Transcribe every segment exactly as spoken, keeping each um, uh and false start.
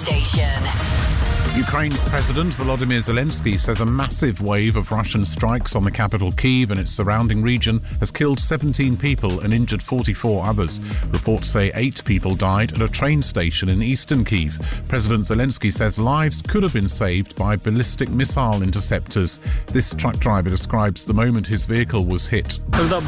Station. Ukraine's President Volodymyr Zelensky says a massive wave of Russian strikes on the capital Kyiv and its surrounding region has killed seventeen people and injured forty-four others. Reports say eight people died at a train station in eastern Kyiv. President Zelensky says lives could have been saved by ballistic missile interceptors. This truck driver describes the moment his vehicle was hit.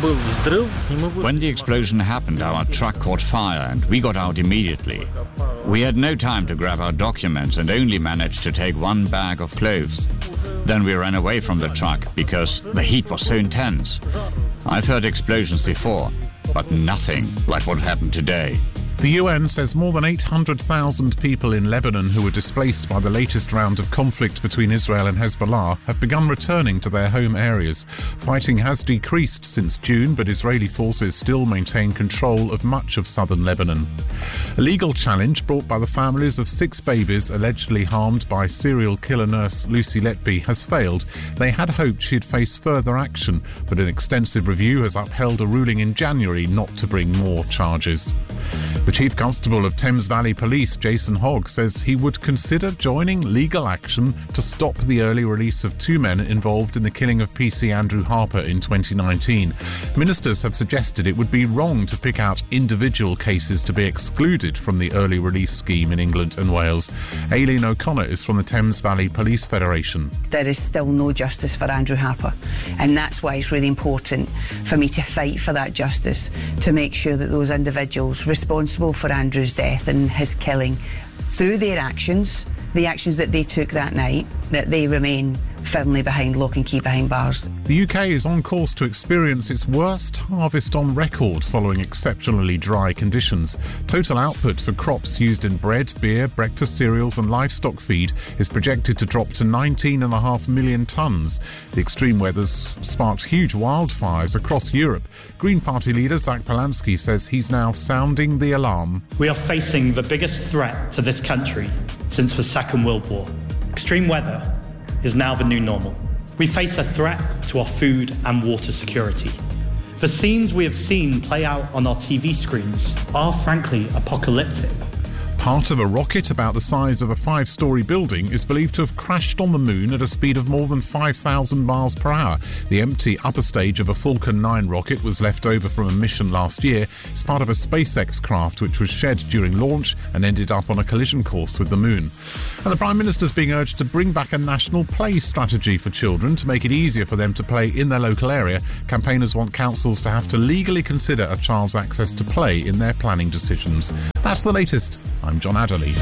When the explosion happened, our truck caught fire and we got out immediately. We had no time to grab our documents and only managed to take one bag of clothes. Then we ran away from the truck because the heat was so intense. I've heard explosions before, but nothing like what happened today. The U N says more than eight hundred thousand people in Lebanon who were displaced by the latest round of conflict between Israel and Hezbollah have begun returning to their home areas. Fighting has decreased since June, but Israeli forces still maintain control of much of southern Lebanon. A legal challenge brought by the families of six babies allegedly harmed by serial killer nurse Lucy Letby has failed. They had hoped she'd face further action, but an extensive review has upheld a ruling in January not to bring more charges. The Chief Constable of Thames Valley Police, Jason Hogg, says he would consider joining legal action to stop the early release of two men involved in the killing of P C Andrew Harper in twenty nineteen. Ministers have suggested it would be wrong to pick out individual cases to be excluded from the early release scheme in England and Wales. Aileen O'Connor is from the Thames Valley Police Federation. There is still no justice for Andrew Harper, and that's why it's really important for me to fight for that justice, to make sure that those individuals responsible for Andrew's death and his killing, through their actions, the actions that they took that night, that they remain firmly behind lock and key behind bars. The U K is on course to experience its worst harvest on record following exceptionally dry conditions. Total output for crops used in bread, beer, breakfast cereals and livestock feed is projected to drop to nineteen point five million tonnes. The extreme weather's sparked huge wildfires across Europe. Green Party leader Zach Polansky says he's now sounding the alarm. We are facing the biggest threat to this country since the Second World War. Extreme weather is now the new normal. We face a threat to our food and water security. The scenes we have seen play out on our T V screens are frankly apocalyptic. Part of a rocket about the size of a five-storey building is believed to have crashed on the moon at a speed of more than five thousand miles per hour. The empty upper stage of a Falcon nine rocket was left over from a mission last year. It's part of a SpaceX craft which was shed during launch and ended up on a collision course with the moon. And the Prime Minister's being urged to bring back a national play strategy for children to make it easier for them to play in their local area. Campaigners want councils to have to legally consider a child's access to play in their planning decisions. That's the latest. I'm John Adderley.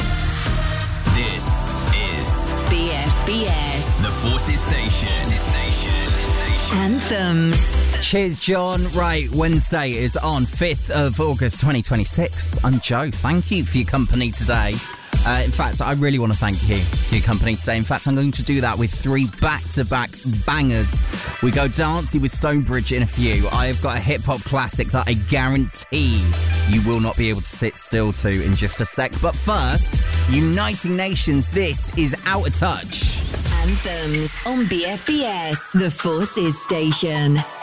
This is B F B S, the Forces Station. Station. Anthems. Cheers, John. Right, Wednesday is on fifth of August twenty twenty-six. I'm Joe. Thank you for your company today. Uh, in fact, I really want to thank you for your company today. In fact, I'm going to do that with three back-to-back bangers. We go dancey with Stonebridge in a few. I have got a hip-hop classic that I guarantee you will not be able to sit still to in just a sec. But first, Uniting Nations, this is Out of Touch. Anthems on B F B S, the Forces Station.